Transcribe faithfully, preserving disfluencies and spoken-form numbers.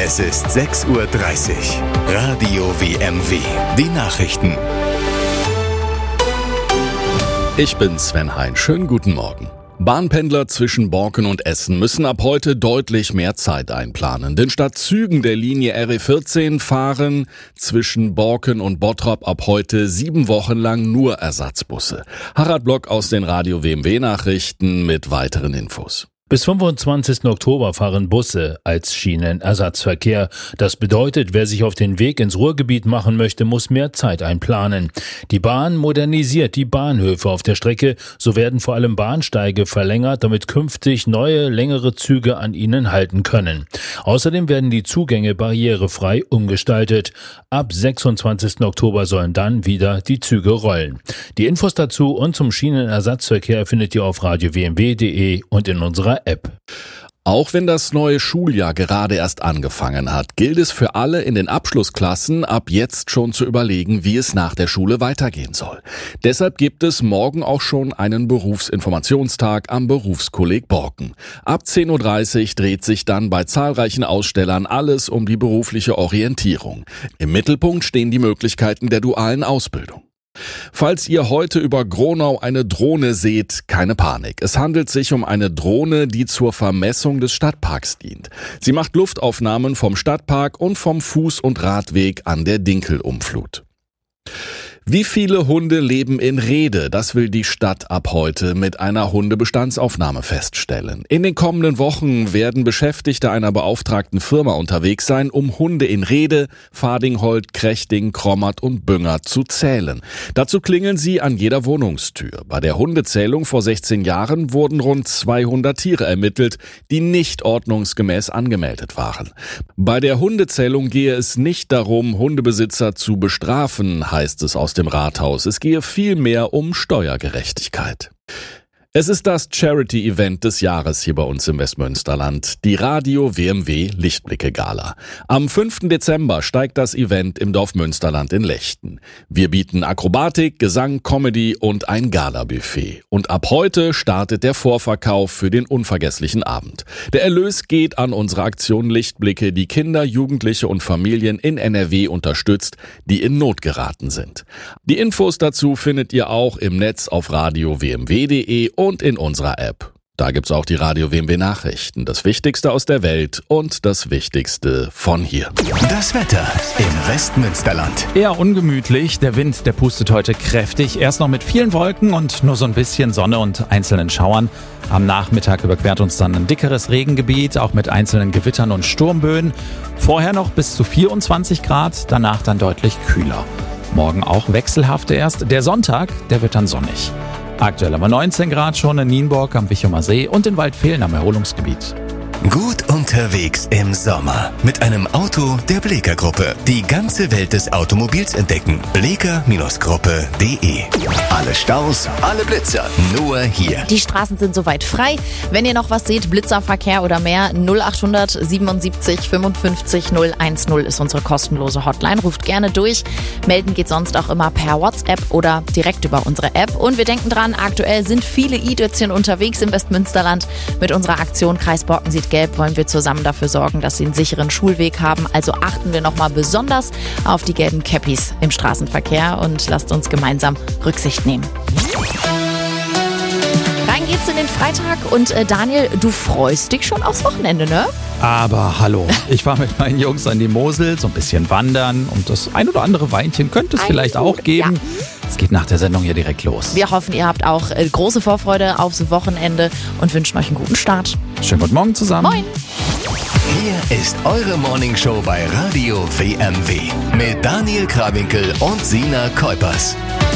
Es ist sechs Uhr dreißig. Radio W M W. Die Nachrichten. Ich bin Sven Hein. Schönen guten Morgen. Bahnpendler zwischen Borken und Essen müssen ab heute deutlich mehr Zeit einplanen. Denn statt Zügen der Linie R E vierzehn fahren zwischen Borken und Bottrop ab heute sieben Wochen lang nur Ersatzbusse. Harald Block aus den Radio W M W Nachrichten mit weiteren Infos. Bis fünfundzwanzigsten Oktober fahren Busse als Schienenersatzverkehr. Das bedeutet, wer sich auf den Weg ins Ruhrgebiet machen möchte, muss mehr Zeit einplanen. Die Bahn modernisiert die Bahnhöfe auf der Strecke. So werden vor allem Bahnsteige verlängert, damit künftig neue, längere Züge an ihnen halten können. Außerdem werden die Zugänge barrierefrei umgestaltet. Ab sechsundzwanzigsten Oktober sollen dann wieder die Züge rollen. Die Infos dazu und zum Schienenersatzverkehr findet ihr auf radio w m w punkt d e und in unserer App. Auch wenn das neue Schuljahr gerade erst angefangen hat, gilt es für alle in den Abschlussklassen ab jetzt schon zu überlegen, wie es nach der Schule weitergehen soll. Deshalb gibt es morgen auch schon einen Berufsinformationstag am Berufskolleg Borken. Ab zehn Uhr dreißig dreht sich dann bei zahlreichen Ausstellern alles um die berufliche Orientierung. Im Mittelpunkt stehen die Möglichkeiten der dualen Ausbildung. Falls ihr heute über Gronau eine Drohne seht, keine Panik. Es handelt sich um eine Drohne, die zur Vermessung des Stadtparks dient. Sie macht Luftaufnahmen vom Stadtpark und vom Fuß- und Radweg an der Dinkelumflut. Wie viele Hunde leben in Rhede? Das will die Stadt ab heute mit einer Hundebestandsaufnahme feststellen. In den kommenden Wochen werden Beschäftigte einer beauftragten Firma unterwegs sein, um Hunde in Rhede, Fadingholt, Krechting, Krommert und Büngert zu zählen. Dazu klingeln sie an jeder Wohnungstür. Bei der Hundezählung vor sechzehn Jahren wurden rund zweihundert Tiere ermittelt, die nicht ordnungsgemäß angemeldet waren. Bei der Hundezählung gehe es nicht darum, Hundebesitzer zu bestrafen, heißt es aus dem Rathaus. Es gehe vielmehr um Steuergerechtigkeit. Es ist das Charity-Event des Jahres hier bei uns im Westmünsterland, die Radio W M W Lichtblicke-Gala. Am fünften Dezember steigt das Event im Dorf Münsterland in Lechten. Wir bieten Akrobatik, Gesang, Comedy und ein Gala-Buffet. Und ab heute startet der Vorverkauf für den unvergesslichen Abend. Der Erlös geht an unsere Aktion Lichtblicke, die Kinder, Jugendliche und Familien in N R W unterstützt, die in Not geraten sind. Die Infos dazu findet ihr auch im Netz auf radio w m w punkt d e und in unserer App. Da gibt's auch die Radio W M W Nachrichten, das Wichtigste aus der Welt und das Wichtigste von hier. Das Wetter im Westmünsterland. Eher ungemütlich, der Wind, der pustet heute kräftig. Erst noch mit vielen Wolken und nur so ein bisschen Sonne und einzelnen Schauern. Am Nachmittag überquert uns dann ein dickeres Regengebiet, auch mit einzelnen Gewittern und Sturmböen. Vorher noch bis zu vierundzwanzig Grad, danach dann deutlich kühler. Morgen auch wechselhaft erst. Der Sonntag, der wird dann sonnig. Aktuell haben wir neunzehn Grad schon in Nienburg am Wichumer See und in Waldfehlen am Erholungsgebiet. Gut unterwegs im Sommer mit einem Auto der Bleeker Gruppe. Die ganze Welt des Automobils entdecken. Bleeker Gruppe punkt d e. Alle Staus, alle Blitzer, nur hier. Die Straßen sind soweit frei. Wenn ihr noch was seht, Blitzerverkehr oder mehr, null acht hundert siebenundsiebzig fünfundfünfzig null eins null ist unsere kostenlose Hotline. Ruft gerne durch. Melden geht sonst auch immer per WhatsApp oder direkt über unsere App. Und wir denken dran, aktuell sind viele i-Dötzchen unterwegs im Westmünsterland. Mit unserer Aktion Kreis Borken sieht gelb wollen wir zusammen dafür sorgen, dass sie einen sicheren Schulweg haben. Also achten wir nochmal besonders auf die gelben Käppis im Straßenverkehr und lasst uns gemeinsam Rücksicht nehmen. Rein geht's in den Freitag und äh, Daniel, du freust dich schon aufs Wochenende, ne? Aber hallo, ich war mit meinen Jungs an die Mosel, so ein bisschen wandern und das ein oder andere Weinchen könnte es Ein vielleicht auch geben. Ja. Es geht nach der Sendung hier direkt los. Wir hoffen, ihr habt auch äh, große Vorfreude aufs Wochenende und wünschen euch einen guten Start. Schönen guten Morgen zusammen. Moin! Hier ist eure Morningshow bei Radio W M W mit Daniel Krawinkel und Sina Kuipers.